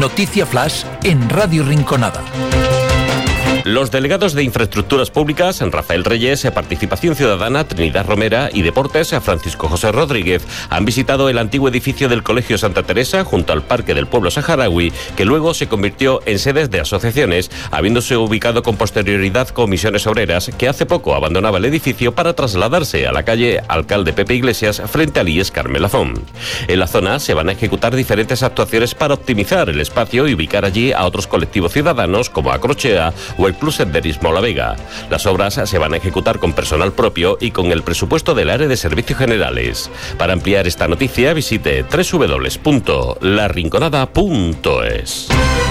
Noticia Flash en Radio Rinconada. Los delegados de Infraestructuras Públicas, Rafael Reyes, Participación Ciudadana, Trinidad Romera y Deportes, Francisco José Rodríguez, han visitado el antiguo edificio del Colegio Santa Teresa junto al Parque del Pueblo Saharaui, que luego se convirtió en sedes de asociaciones, habiéndose ubicado con posterioridad Comisiones Obreras, que hace poco abandonaba el edificio para trasladarse a la calle Alcalde Pepe Iglesias frente al IES Carmen Lafón. En la zona se van a ejecutar diferentes actuaciones para optimizar el espacio y ubicar allí a otros colectivos ciudadanos como Acrochea o el Club Senderismo La Vega. Las obras se van a ejecutar con personal propio y con el presupuesto del área de servicios generales. Para ampliar esta noticia visite www.larinconada.es.